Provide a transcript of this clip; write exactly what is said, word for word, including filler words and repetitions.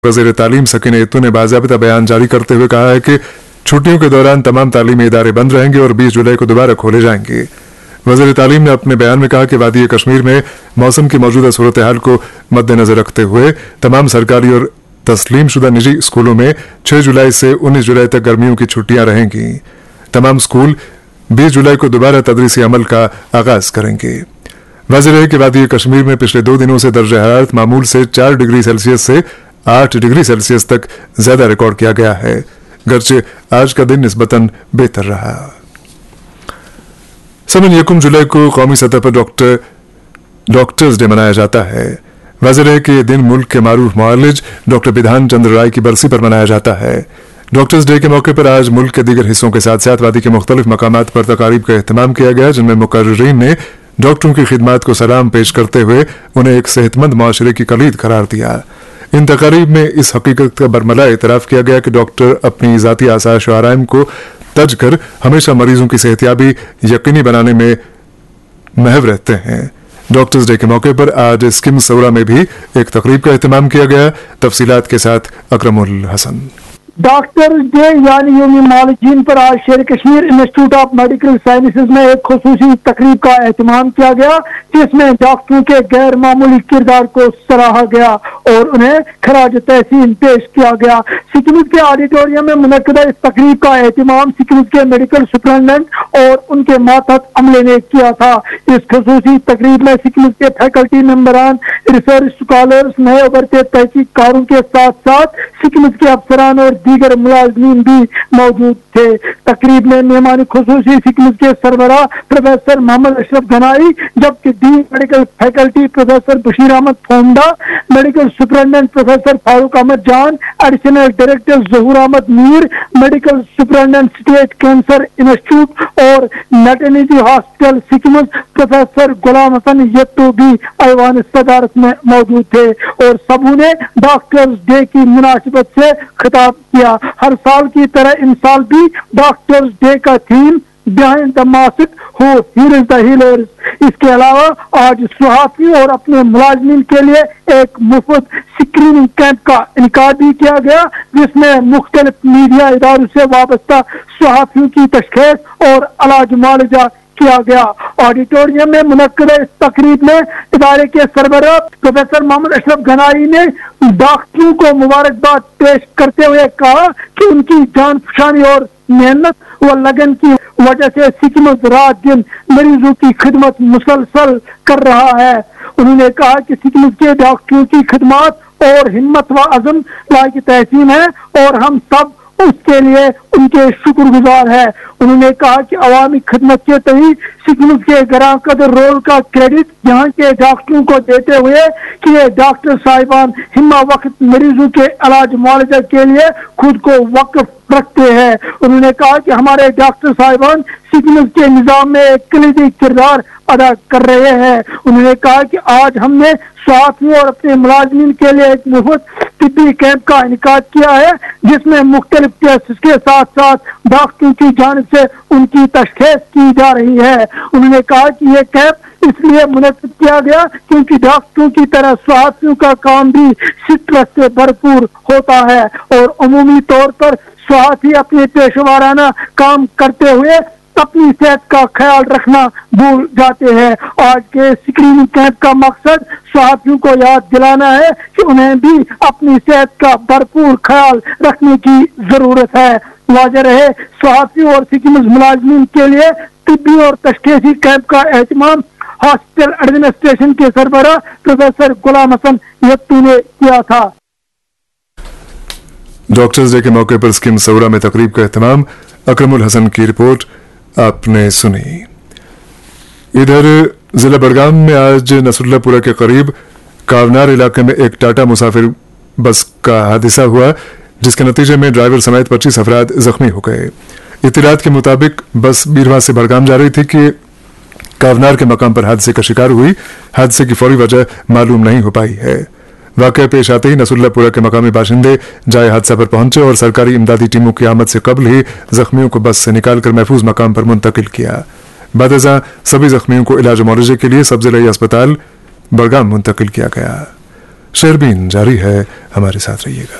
वज़ीर तालीम सकीना यत्तू ने बाज़ाबिता बयान जारी करते हुए कहा है कि छुट्टियों के दौरान तमाम तालीमी इदारे बंद रहेंगे और बीस जुलाई को दोबारा खोले जाएंगे। वज़ीर तालीम ने अपने बयान में कहा कि वादी कश्मीर में मौसम की मौजूदा सूरत हाल को मद्देनजर रखते हुए तमाम सरकारी और तस्लीम शुदा निजी स्कूलों में छह जुलाई से उन्नीस जुलाई तक गर्मियों की छुट्टियां रहेंगी। तमाम स्कूल बीस जुलाई को दोबारा तदरीसी अमल का आगाज करेंगे। वाज़ेह है कि वादी कश्मीर में पिछले दो दिनों से दर्ज हरारत मामूल से चार डिग्री सेल्सियस से आठ डिग्री सेल्सियस तक ज्यादा रिकॉर्ड किया गया है, गरचे आज का दिन निस्बतन बेहतर रहा। समन यकुम जुलाई को कौमी सतह पर डॉक्टर डॉक्टर्स डे मनाया जाता है। वाज़ेह है कि यह दिन मुल्क के मारूफ मुआलिज डॉक्टर बिधान चंद्र राय की बरसी पर मनाया जाता है। डॉक्टर्स डे के मौके पर आज मुल्क के दीगर हिस्सों के साथ साथ वादी के मुख्तलिफ मकामात पर तकारीब का एहतमाम किया गया, जिनमें मुकर्रिरीन ने डॉक्टरों की खिदमत को सलाम पेश करते हुए उन्हें एक सेहतमंद माशरे की कलीद करार दिया। इन तकारीब में इस हकीकत का बरमला एतराफ किया गया कि डॉक्टर अपनी ज़ाती आसाइश और आराम को तज कर हमेशा मरीजों की सेहतियाबी यकीनी बनाने में महव रहते हैं। डॉक्टर्स डे के मौके पर आज स्किम सौरा में भी एक तकरीब का एहतमाम किया गया। तफसीलात के साथ अकरमुल हसन। डॉक्टर डे यानी योम मालिकीन पर आज शेर Kashmir institute of medical sciences में एक खुसूसी तकरीब का एहतमाम किया गया, जिसमें डॉक्टरों के गैर मामूली किरदार को सराहा गया और उन्हें खराज तहसीन पेश किया गया। सिकमित के ऑडिटोरियम में मुनक्किदा इस तकरीब का एहतमाम सिकमित के मेडिकल सुपरिटेंडेंट और उनके मातहत अमले ने किया था। इस खुसूसी तकरीब में सिकमित के फैकल्टी मेंबरान, रिसर्च स्कॉलर्स, नए उभरते तहकीककारों के साथ साथ सिकमित के अफसरान और दीगर मुलाजमीन भी मौजूद थे। तकरीब में मेहमान खुसूसी सिकमित के सरबराह प्रोफेसर मोहम्मद अशरफ गनाई, जबकि dean medical faculty professor Bashir Ahmad Ponda, medical superintendent professor Farooq Ahmad जान, एडिशनल डायरेक्टर जहूर Ahmad Mir, medical superintendent state cancer institute और मैटरनिटी हॉस्पिटल सिकमित प्रोफेसर गुलाम हसन यत्तू भी ऐवान सदारत में मौजूद थे और सबू ने डॉक्टर्स डे की मुनासिबत से खिताब किया। हर साल की तरह इन साल भी डॉक्टर्स डे का theme behind the mask who here is the healers. इसके अलावा आज सहाफियों और अपने मुलाजमीन के लिए एक मुफ्त स्क्रीनिंग कैंप का इनकार भी किया गया, जिसमें मुख्तलिफ मीडिया इदारों से वाबस्ता सहाफियों की तशखीस और इलाज मुआलजा किया गया। ऑडिटोरियम में मुनक्किदा इस तकरीब में इदारे के सरबराह प्रोफेसर मोहम्मद अशरफ गनाई ने डॉक्टरों को मुबारकबाद पेश करते हुए कहा कि उनकी जान फशानी और मेहनत व लगन की वजह से सिकमित रात दिन मरीजों की खिदमत मुसलसल कर रहा है। उन्होंने कहा कि सिकमित के डॉक्टरों की खिदमत और हिम्मत व अज़म लायक तहसीन है और हम सब उसके लिए उनके शुक्रगुजार है। उन्होंने कहा कि अवामी खिदमत के तहत सिकमित के गरां कदर रोल का क्रेडिट यहाँ के डॉक्टरों को देते हुए कि ये डॉक्टर साहिबान हिम्मा वक्त मरीजों के इलाज मुआलजा के लिए खुद को वक्फ रखते हैं। उन्होंने कहा कि हमारे डॉक्टर साहिबान सिकमित के निजाम में एक कलीदी किरदार अदा कर रहे हैं। उन्होंने कहा कि आज हमने सहाफियों और अपने मुलाजमीन के लिए एक मुफ्त तिब्बी कैंप का इनकाद किया है, जिसमें मुख्तलिफ टेस्ट के साथ साथ डॉक्टरों की जानिब से उनकी तशखीस की जा रही है। उन्होंने कहा कि यह कैंप इसलिए मुनक्किद किया गया क्योंकि डॉक्टरों की तरह सहाफियों का काम भी स्ट्रेस से भरपूर होता है और अमूमी तौर पर सहाफी अपने पेशेवराना काम करते हुए अपनी सेहत का ख्याल रखना भूल जाते हैं। आज के स्क्रीनिंग कैंप का मकसद सहाफियों को याद दिलाना है कि उन्हें भी अपनी सेहत का भरपूर ख्याल रखने की जरूरत है। वाज़ेह रहे सहाफियों और सिकमित मुलाजमीन के लिए तिब्बी और तशखीसी कैंप का एहतमाम हॉस्पिटल एडमिनिस्ट्रेशन के सरबराह प्रोफेसर गुलाम हसन यत्तू ने किया था। डॉक्टर्स डे के मौके पर स्किम सौरा में तकरीब का एहतमाम। अकरमुल हसन की रिपोर्ट आपने सुनी। इधर जिला बड़गाम में आज नसरुल्लापुरा के करीब कावनार इलाके में एक टाटा मुसाफिर बस का हादसा हुआ, जिसके नतीजे में ड्राइवर समेत पच्चीस अफराद जख्मी हो गए। इत्तलात के मुताबिक बस बीरवा से बड़गाम जा रही थी कि कावनार के मकाम पर हादसे का शिकार हुई। हादसे की फौरी वजह मालूम नहीं हो पाई है। वाकया पेश आते ही नसरुल्लापुरा के मकामी बाशिंदे जाए हादसा पर पहुंचे और सरकारी इमदादी टीमों की आमद से कबल ही जख्मियों को बस से निकालकर महफूज मकाम पर मुंतकिल किया। बादजा सभी जख्मियों को इलाज मुआवजे के लिए सब जिला अस्पताल बड़गाम मुंतकिल किया गया। शेरबीन जारी है, हमारे साथ रहिएगा।